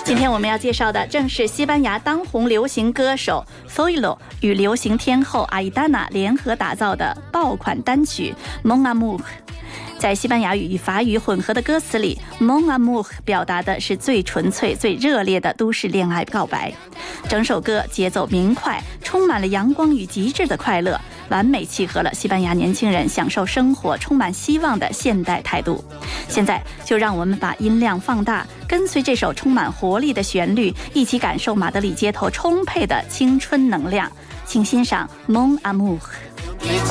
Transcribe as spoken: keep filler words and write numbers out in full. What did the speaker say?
今天我们要介绍的正是西班牙当红流行歌手 Zoilo 与流行天后阿依达娜联合打造的爆款单曲 Mon Amour。在西班牙语与法语混合的歌词里， Mon Amour 表达的是最纯粹最热烈的都市恋爱告白。整首歌节奏明快，充满了阳光与极致的快乐，完美契合了西班牙年轻人享受生活充满希望的现代态度。现在就让我们把音量放大，跟随这首充满活力的旋律，一起感受马德里街头充沛的青春能量。请欣赏 Mon Amour。